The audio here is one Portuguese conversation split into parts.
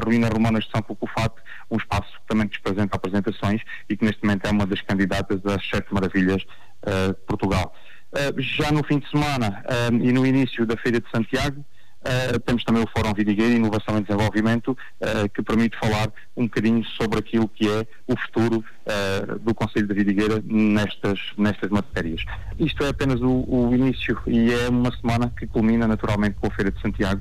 ruína romana de São Pocofate, um espaço que também nos apresenta apresentações e que neste momento é uma das candidatas às 7 maravilhas de Portugal. Já no fim de semana e no início da Feira de Santiago, temos também o Fórum Vidigueira, Inovação e Desenvolvimento, que permite falar um bocadinho sobre aquilo que é o futuro do Concelho de Vidigueira nestas matérias. Isto é apenas o início e é uma semana que culmina naturalmente com a Feira de Santiago.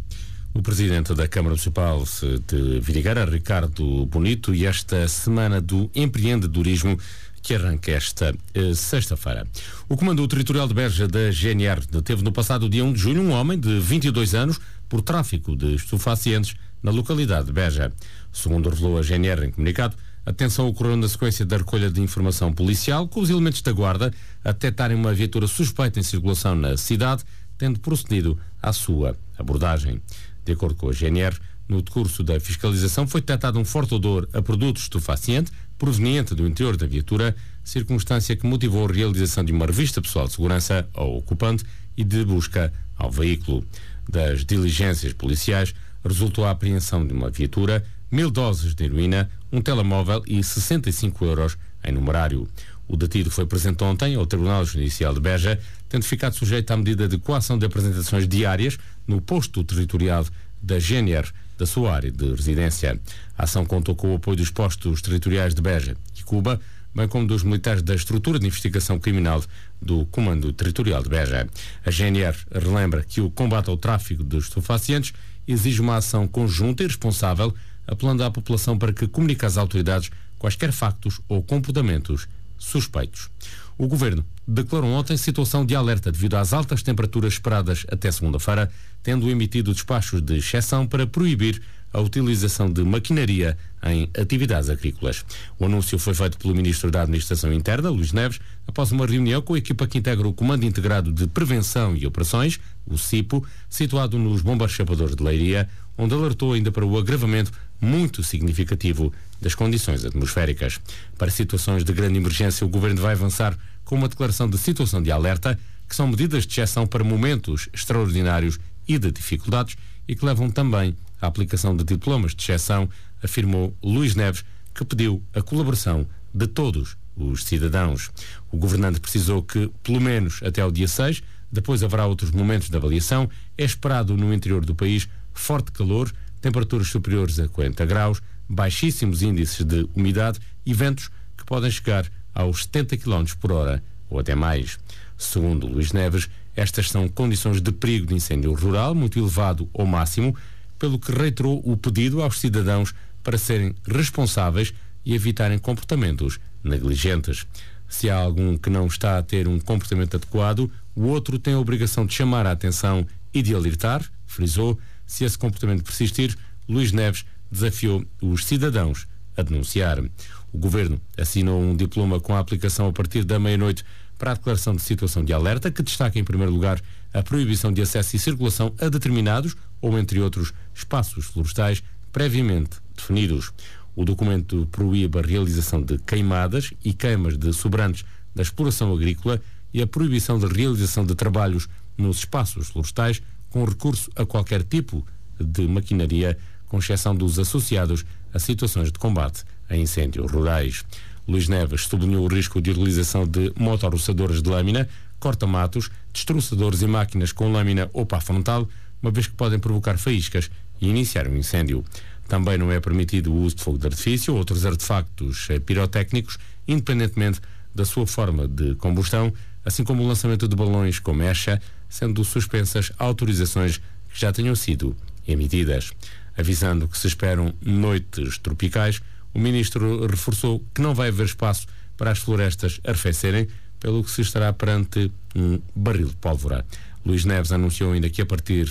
O Presidente da Câmara Municipal de Vidigueira, Ricardo Bonito, e esta semana do empreendedorismo que arranca esta sexta-feira. O Comando Territorial de Beja da GNR deteve no passado dia 1 de julho um homem de 22 anos por tráfico de estupefacientes na localidade de Beja. Segundo revelou a GNR em comunicado, a detenção ocorreu na sequência da recolha de informação policial, com os elementos da guarda a detectarem uma viatura suspeita em circulação na cidade, tendo procedido à sua abordagem. De acordo com a GNR, no decurso da fiscalização foi detectado um forte odor a produto estupefaciente proveniente do interior da viatura, circunstância que motivou a realização de uma revista pessoal de segurança ao ocupante e de busca ao veículo. Das diligências policiais resultou a apreensão de uma viatura, 1000 doses de heroína, um telemóvel e 65 euros em numerário. O detido foi presente ontem ao Tribunal Judicial de Beja, tendo ficado sujeito à medida de coação de apresentações diárias no posto territorial da GNR da sua área de residência. A ação contou com o apoio dos postos territoriais de Beja e Cuba, bem como dos militares da Estrutura de Investigação Criminal do Comando Territorial de Beja. A GNR relembra que o combate ao tráfico de estupefacientes exige uma ação conjunta e responsável, apelando à população para que comunique às autoridades quaisquer factos ou comportamentos suspeitos. O Governo declarou ontem situação de alerta devido às altas temperaturas esperadas até segunda-feira, tendo emitido despachos de exceção para proibir a utilização de maquinaria em atividades agrícolas. O anúncio foi feito pelo Ministro da Administração Interna, Luís Neves, após uma reunião com a equipa que integra o Comando Integrado de Prevenção e Operações, o CIPO, situado nos Bombeiros Chapadores de Leiria, onde alertou ainda para o agravamento muito significativo das condições atmosféricas. Para situações de grande emergência, o Governo vai avançar com uma declaração de situação de alerta, que são medidas de exceção para momentos extraordinários e de dificuldades e que levam também à aplicação de diplomas de exceção, afirmou Luís Neves, que pediu a colaboração de todos os cidadãos. O governante precisou que, pelo menos até ao dia 6, depois haverá outros momentos de avaliação, é esperado no interior do país forte calor, temperaturas superiores a 40 graus, baixíssimos índices de umidade e ventos que podem chegar aos 70 km por hora ou até mais. Segundo Luís Neves, estas são condições de perigo de incêndio rural muito elevado ao máximo, pelo que reiterou o pedido aos cidadãos para serem responsáveis e evitarem comportamentos negligentes. Se há algum que não está a ter um comportamento adequado, o outro tem a obrigação de chamar a atenção e de alertar, frisou. Se esse comportamento persistir, Luís Neves desafiou os cidadãos a denunciar. O Governo assinou um diploma com a aplicação a partir da meia-noite para a declaração de situação de alerta, que destaca em primeiro lugar a proibição de acesso e circulação a determinados ou, entre outros, espaços florestais previamente definidos. O documento proíbe a realização de queimadas e queimas de sobrantes da exploração agrícola e a proibição de realização de trabalhos nos espaços florestais com recurso a qualquer tipo de maquinaria, com exceção dos associados a situações de combate a incêndios rurais. Luís Neves sublinhou o risco de utilização de motorroçadores de lâmina, corta-matos, destroçadores e máquinas com lâmina ou pá frontal, uma vez que podem provocar faíscas e iniciar um incêndio. Também não é permitido o uso de fogo de artifício ou outros artefactos pirotécnicos, independentemente da sua forma de combustão, assim como o lançamento de balões com mecha, sendo suspensas autorizações que já tenham sido emitidas. Avisando que se esperam noites tropicais, o Ministro reforçou que não vai haver espaço para as florestas arrefecerem, pelo que se estará perante um barril de pólvora. Luís Neves anunciou ainda que a partir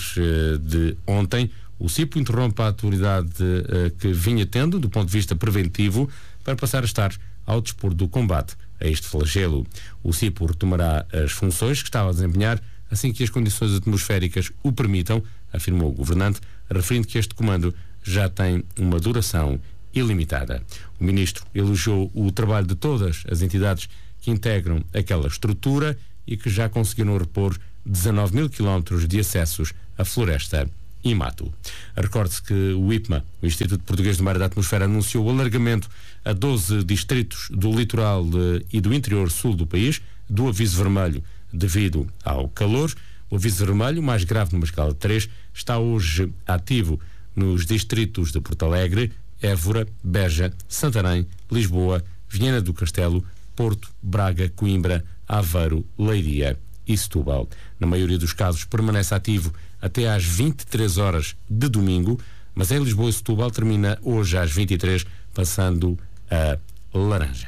de ontem o CIPO interrompe a atividade que vinha tendo do ponto de vista preventivo para passar a estar ao dispor do combate a este flagelo. O CIPO retomará as funções que estava a desempenhar assim que as condições atmosféricas o permitam, afirmou o governante, referindo que este comando já tem uma duração ilimitada. O Ministro elogiou o trabalho de todas as entidades que integram aquela estrutura e que já conseguiram repor 19 mil quilómetros de acessos à floresta Imato. Recorde-se que o IPMA, o Instituto Português do Mar e da Atmosfera, anunciou o alargamento a 12 distritos do litoral e do interior sul do país do aviso vermelho devido ao calor. O aviso vermelho, mais grave numa escala de 3, está hoje ativo nos distritos de Porto Alegre, Évora, Beja, Santarém, Lisboa, Viana do Castelo, Porto, Braga, Coimbra, Aveiro, Leiria e Setúbal. Na maioria dos casos permanece ativo até às 23 horas de domingo, mas em Lisboa e Setúbal termina hoje às 23, passando a laranja.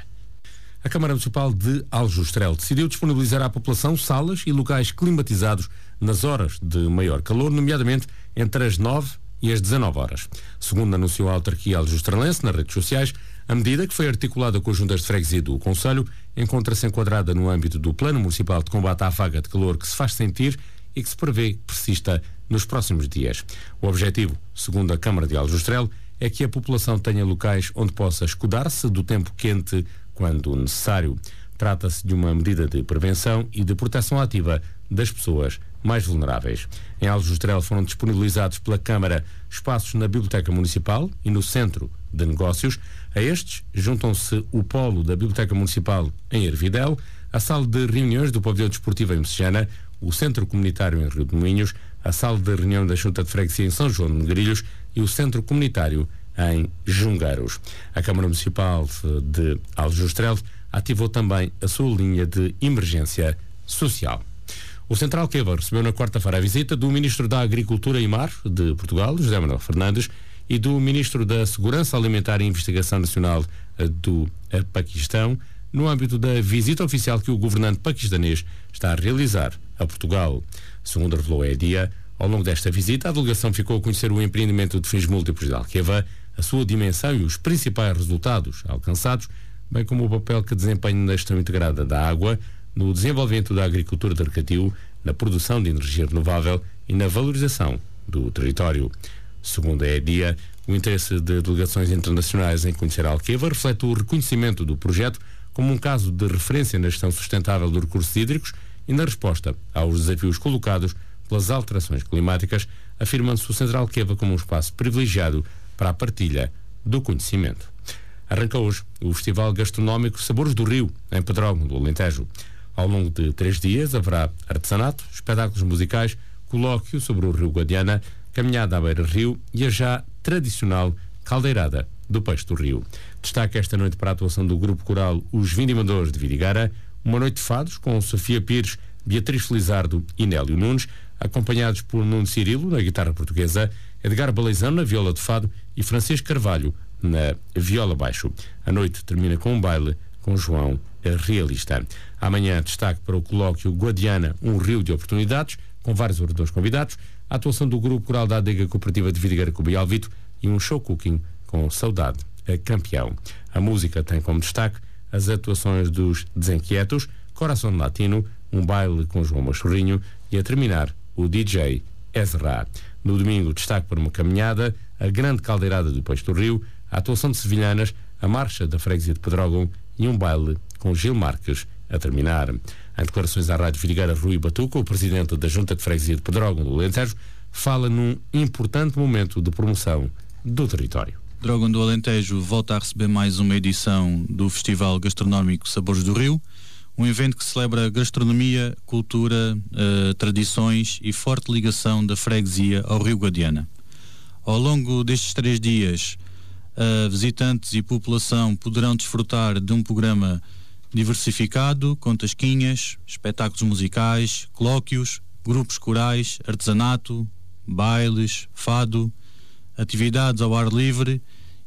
A Câmara Municipal de Aljustrel decidiu disponibilizar à população salas e locais climatizados nas horas de maior calor, nomeadamente entre as 9 e as 19 horas. Segundo anunciou a autarquia aljustrelense nas redes sociais, a medida, que foi articulada com as juntas de freguesia do Conselho, encontra-se enquadrada no âmbito do Plano Municipal de Combate à Vaga de Calor que se faz sentir e que se prevê que persista nos próximos dias. O objetivo, segundo a Câmara de Aljustrel, é que a população tenha locais onde possa escudar-se do tempo quente quando necessário. Trata-se de uma medida de prevenção e de proteção ativa das pessoas mais vulneráveis. Em Aljustrel foram disponibilizados pela Câmara espaços na Biblioteca Municipal e no Centro de Negócios. A estes juntam-se o Polo da Biblioteca Municipal em Ervidel, a Sala de Reuniões do Pavilhão Desportivo em Messejana, o Centro Comunitário em Rio de Moinhos, a Sala de Reunião da Junta de Freguesia em São João de Negrilhos e o Centro Comunitário em Jungueiros. A Câmara Municipal de Aljustrel ativou também a sua linha de emergência social. O Centro Alqueva recebeu na quarta-feira a visita do Ministro da Agricultura e Mar de Portugal, José Manuel Fernandes, e do Ministro da Segurança Alimentar e Investigação Nacional do Paquistão, no âmbito da visita oficial que o governante paquistanês está a realizar a Portugal. Segundo revelou a EDIA, ao longo desta visita, a delegação ficou a conhecer o empreendimento de fins múltiplos de Alqueva, a sua dimensão e os principais resultados alcançados, bem como o papel que desempenha na gestão integrada da água, no desenvolvimento da agricultura de regatio, na produção de energia renovável e na valorização do território. Segundo a EDIA, o interesse de delegações internacionais em conhecer a Alqueva reflete o reconhecimento do projeto como um caso de referência na gestão sustentável dos recursos hídricos e na resposta aos desafios colocados pelas alterações climáticas, afirmando-se o Centro Alqueva como um espaço privilegiado para a partilha do conhecimento. Arranca hoje o Festival Gastronómico Sabores do Rio, em Pedrógão do Alentejo. Ao longo de 3 dias haverá artesanato, espetáculos musicais, colóquio sobre o Rio Guadiana, caminhada à beira-rio e a já tradicional caldeirada do Peixe do Rio. Destaca esta noite para a atuação do grupo coral Os Vindimadores de Virigara, uma noite de fados com Sofia Pires, Beatriz Felizardo e Nélio Nunes, acompanhados por Nuno Cirilo na guitarra portuguesa, Edgar Baleizão na viola de fado e Francisco Carvalho na viola baixo. A noite termina com um baile com João Realista. Amanhã destaque para o colóquio Guadiana, um rio de oportunidades, com vários oradores convidados, a atuação do grupo coral da Adega Cooperativa de Vidigueira Cuba e Alvito e um show cooking com Saudade a Campeão. A música tem como destaque as atuações dos Desenquietos, Coração Latino, um baile com João Machorrinho e a terminar o DJ Ezra. No domingo destaque para uma caminhada, a grande caldeirada do Peixe do Rio, a atuação de sevilhanas, a marcha da freguesia de Pedrógão e um baile com Gil Marques a terminar. Em declarações à Rádio Vidigueira, Rui Batuca, o presidente da Junta de Freguesia de Pedrógão do Alentejo, fala num importante momento de promoção do território. Pedrógão do Alentejo volta a receber mais uma edição do Festival Gastronómico Sabores do Rio, um evento que celebra gastronomia, cultura, tradições e forte ligação da freguesia ao Rio Guadiana. Ao longo destes 3 dias, visitantes e população poderão desfrutar de um programa diversificado, com tasquinhas, espetáculos musicais, colóquios, grupos corais, artesanato, bailes, fado, atividades ao ar livre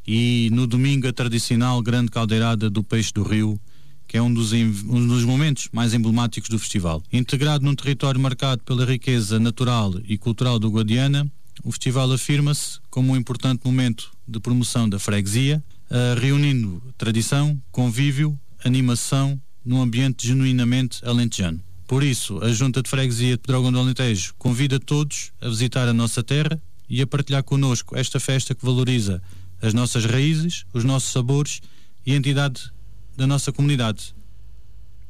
e no domingo a tradicional grande caldeirada do Peixe do Rio, que é um dos momentos mais emblemáticos do festival. Integrado num território marcado pela riqueza natural e cultural do Guadiana, o festival afirma-se como um importante momento de promoção da freguesia, reunindo tradição, convívio, animação num ambiente genuinamente alentejano. Por isso, a Junta de Freguesia de Pedrógão do Alentejo convida todos a visitar a nossa terra e a partilhar connosco esta festa que valoriza as nossas raízes, os nossos sabores e a entidade da nossa comunidade.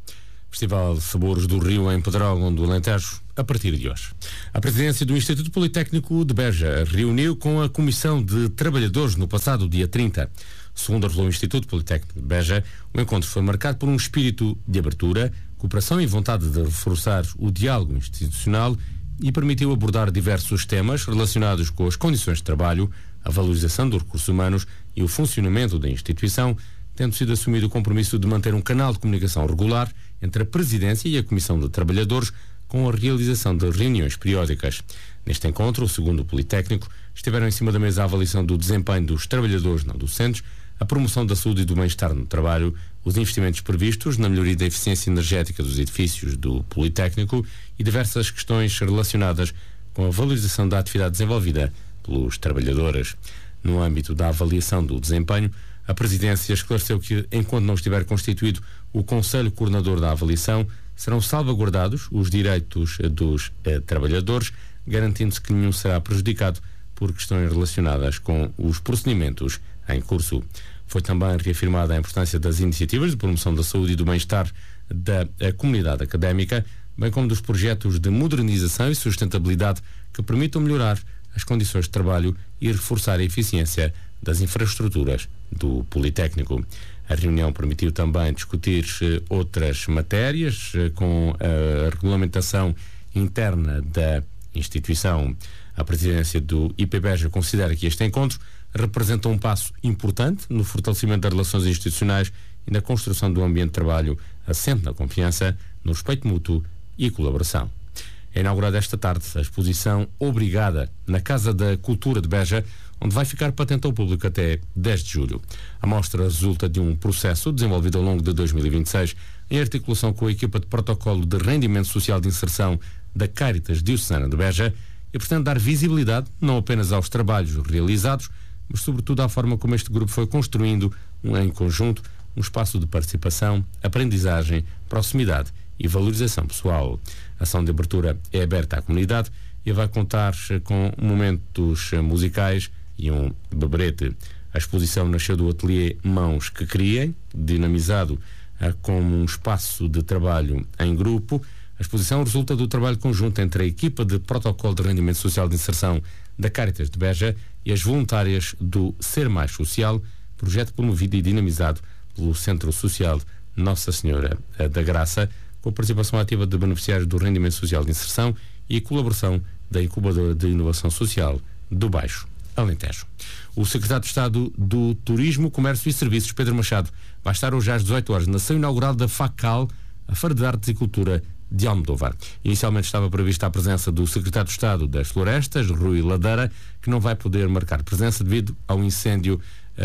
Festival Sabores do Rio em Pedrógão do Alentejo, a partir de hoje. A presidência do Instituto Politécnico de Beja reuniu com a Comissão de Trabalhadores no passado dia 30. Segundo revelou o Instituto Politécnico de Beja, o encontro foi marcado por um espírito de abertura, cooperação e vontade de reforçar o diálogo institucional e permitiu abordar diversos temas relacionados com as condições de trabalho, a valorização dos recursos humanos e o funcionamento da instituição, tendo sido assumido o compromisso de manter um canal de comunicação regular entre a Presidência e a Comissão de Trabalhadores, com a realização de reuniões periódicas. Neste encontro, segundo o Politécnico, estiveram em cima da mesa a avaliação do desempenho dos trabalhadores não docentes, a promoção da saúde e do bem-estar no trabalho, os investimentos previstos na melhoria da eficiência energética dos edifícios do Politécnico e diversas questões relacionadas com a valorização da atividade desenvolvida pelos trabalhadores. No âmbito da avaliação do desempenho, a Presidência esclareceu que, enquanto não estiver constituído o Conselho Coordenador da Avaliação, serão salvaguardados os direitos dos trabalhadores, garantindo-se que nenhum será prejudicado por questões relacionadas com os procedimentos em curso. Foi também reafirmada a importância das iniciativas de promoção da saúde e do bem-estar da comunidade académica, bem como dos projetos de modernização e sustentabilidade que permitam melhorar as condições de trabalho e reforçar a eficiência das infraestruturas do Politécnico. A reunião permitiu também discutir outras matérias com a regulamentação interna da instituição. A presidência do IPBeja considera que este encontro representa um passo importante no fortalecimento das relações institucionais e na construção de um ambiente de trabalho assente na confiança, no respeito mútuo e colaboração. É inaugurada esta tarde a exposição Obrigada na Casa da Cultura de Beja, onde vai ficar patente ao público até 10 de julho. A mostra resulta de um processo desenvolvido ao longo de 2026 em articulação com a equipa de protocolo de rendimento social de inserção da Cáritas Diocesana de Beja e pretende dar visibilidade não apenas aos trabalhos realizados, mas sobretudo à forma como este grupo foi construindo em conjunto um espaço de participação, aprendizagem, proximidade e valorização pessoal. A ação de abertura é aberta à comunidade e vai contar com momentos musicais e um beberete. A exposição nasceu do ateliê Mãos que Criem, dinamizado como um espaço de trabalho em grupo. A exposição resulta do trabalho conjunto entre a equipa de protocolo de rendimento social de inserção da Cáritas de Beja e as voluntárias do Ser Mais Social, projeto promovido e dinamizado pelo Centro Social Nossa Senhora da Graça, com a participação ativa de beneficiários do rendimento social de inserção e a colaboração da Incubadora de Inovação Social do Baixo Alentejo. O secretário de Estado do Turismo, Comércio e Serviços, Pedro Machado, vai estar hoje às 18 horas na sessão inaugural da FACAL, a Feira de Artes e Cultura de Almodóvar. Inicialmente estava prevista a presença do secretário de Estado das Florestas, Rui Ladeira, que não vai poder marcar presença devido ao incêndio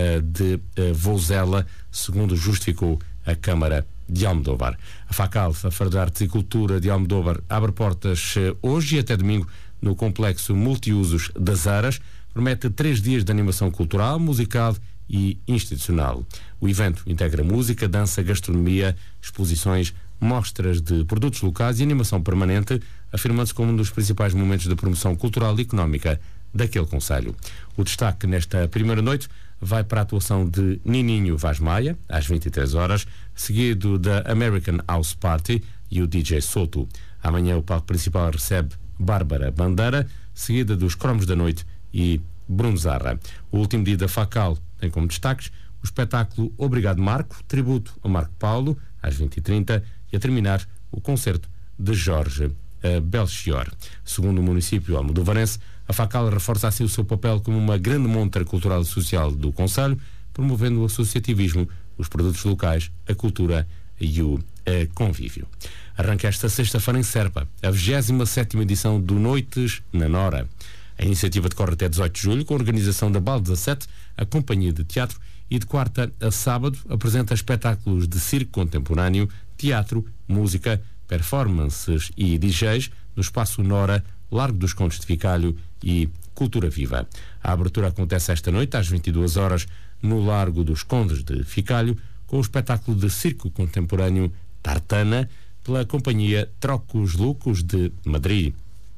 de Vouzela, segundo justificou a Câmara de Almodóvar. A FACAL, a Feira de Artes e Cultura de Almodóvar, abre portas hoje e até domingo no complexo multiusos das Aras. Promete 3 dias de animação cultural, musical e institucional. O evento integra música, dança, gastronomia, exposições, mostras de produtos locais e animação permanente, afirmando-se como um dos principais momentos de promoção cultural e económica daquele concelho. O destaque nesta primeira noite vai para a atuação de Nininho Vaz Maia, às 23 horas, seguido da American House Party e o DJ Soto. Amanhã o palco principal recebe Bárbara Bandeira, seguida dos Cromos da Noite e Bruno Zarra. O último dia da FACAL tem como destaques o espetáculo Obrigado Marco, tributo a Marco Paulo, às 20h30, e a terminar o concerto de Jorge Belchior. Segundo o município almodovarense, a FACAL reforça assim o seu papel como uma grande montra cultural e social do concelho, promovendo o associativismo, os produtos locais, a cultura e o convívio. Arranca esta sexta-feira em Serpa a 27ª edição do Noites na Nora. A iniciativa decorre até 18 de julho, com a organização da BAL 17, a companhia de teatro, e de quarta a sábado apresenta espetáculos de circo contemporâneo, teatro, música, performances e DJs no espaço Nora, Largo dos Contos de Ficalho e Cultura Viva. A abertura acontece esta noite às 22 horas no Largo dos Condes de Ficalho, com o espetáculo de circo contemporâneo Tartana, pela companhia Trocos Lucos de Madrid.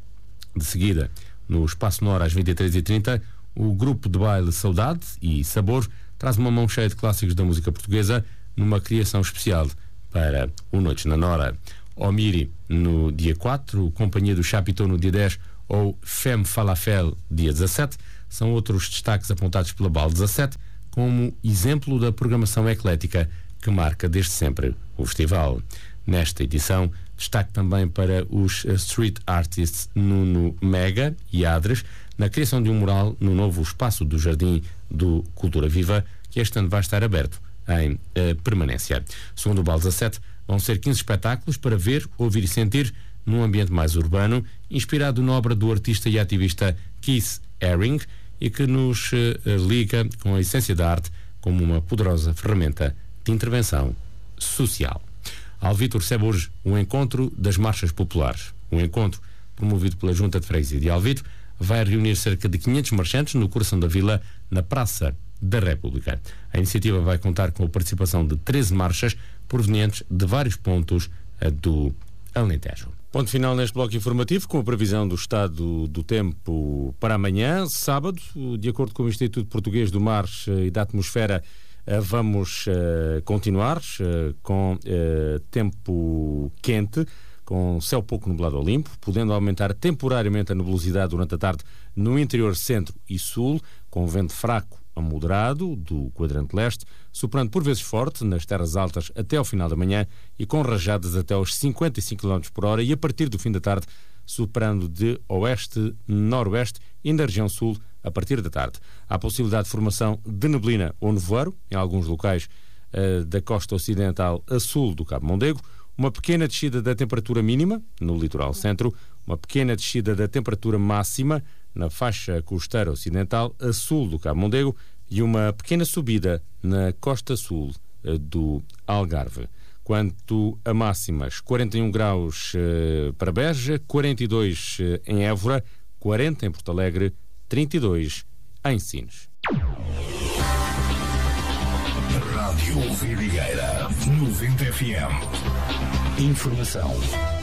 De seguida, no espaço Nora às 23h30, o grupo de baile Saudade e Sabor traz uma mão cheia de clássicos da música portuguesa numa criação especial para o Noites na Nora. Omiri no dia 4, Companhia do Chapitão no dia 10 ou Femme Falafel dia 17 são outros destaques apontados pela BAL 17 como exemplo da programação eclética que marca desde sempre o festival. Nesta edição, destaque também para os street artists Nuno Mega e Adres na criação de um mural no novo espaço do Jardim do Cultura Viva, que este ano vai estar aberto em permanência. Segundo o BAL 17, vão ser 15 espetáculos para ver, ouvir e sentir num ambiente mais urbano, inspirado na obra do artista e ativista Keith Haring e que nos liga com a essência da arte como uma poderosa ferramenta de intervenção social. Alvito recebe hoje um encontro das marchas populares. Um encontro promovido pela Junta de Freguesia de Alvito vai reunir cerca de 500 marchantes no coração da vila, na Praça da República. A iniciativa vai contar com a participação de 13 marchas provenientes de vários pontos do Alentejo. Ponto final neste bloco informativo com a previsão do estado do tempo para amanhã, sábado, de acordo com o Instituto Português do Mar e da Atmosfera. Vamos continuar com tempo quente, com céu pouco nublado ao limpo, podendo aumentar temporariamente a nebulosidade durante a tarde no interior centro e sul, com vento fraco a moderado do quadrante leste, soprando por vezes forte nas terras altas até ao final da manhã e com rajadas até aos 55 km por hora e a partir do fim da tarde soprando de oeste-noroeste e na região sul a partir da tarde. Há possibilidade de formação de neblina ou nevoeiro em alguns locais da costa ocidental a sul do Cabo Mondego, uma pequena descida da temperatura mínima no litoral centro, uma pequena descida da temperatura máxima na faixa costeira ocidental a sul do Cabo Mondego e uma pequena subida na costa sul do Algarve. Quanto a máximas, 41 graus para Beja, 42 em Évora, 40 em Porto Alegre, 32 em Sines. Rádio Vidigueira 90 FM. Informação